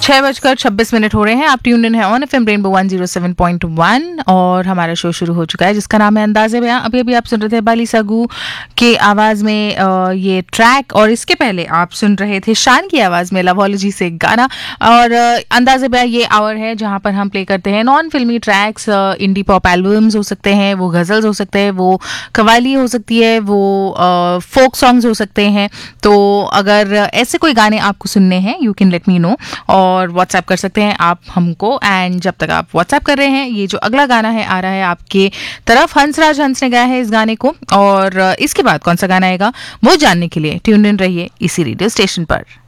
6:26 हो रहे हैं। आप ट्यून इन है ऑन एफएम रेनबो 107.1 और हमारा शो शुरू हो चुका है जिसका नाम है अंदाज़े बयां। अभी अभी आप सुन रहे थे बाली सागू के आवाज़ में ये ट्रैक, और इसके पहले आप सुन रहे थे शान की आवाज़ में लवोलॉजी से गाना। और अंदाज़े बयां ये आवर है जहां पर हम प्ले करते हैं नॉन फिल्मी ट्रैक्स, इंडी पॉप एल्बम्स हो सकते हैं, वो गज़ल्स हो सकते हैं, वो कवाली हो सकती है, वो फोक सॉन्ग्स हो सकते हैं। तो अगर ऐसे कोई गाने आपको सुनने हैं you can let me know और व्हाट्सएप कर सकते हैं आप हमको। एंड जब तक आप व्हाट्सएप कर रहे हैं, ये जो अगला गाना है आ रहा है आपके तरफ। हंसराज हंस ने गाया है इस गाने को, और इसके बाद कौन सा गाना आएगा वो जानने के लिए ट्यून इन रहिए इसी रेडियो स्टेशन पर।